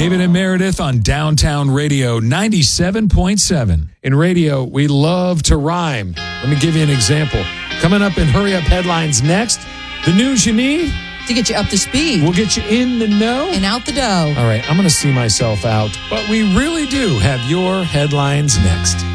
David and Meredith on Downtown Radio 97.7. In radio, we love to rhyme. Let me give you an example. Coming up in Hurry Up Headlines next, the news you need to get you up to speed. We'll get you in the know and out the dough. All right, I'm going to see myself out, but we really do have your headlines next.